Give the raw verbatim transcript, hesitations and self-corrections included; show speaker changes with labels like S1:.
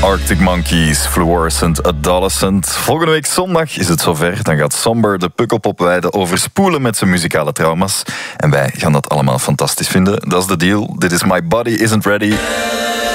S1: Arctic Monkeys, Fluorescent Adolescent. Volgende week zondag is het zover. Dan gaat Somber de Pukkelpopweide overspoelen met zijn muzikale trauma's. En wij gaan dat allemaal fantastisch vinden. Dat is de deal. Dit is My Body Isn't Ready.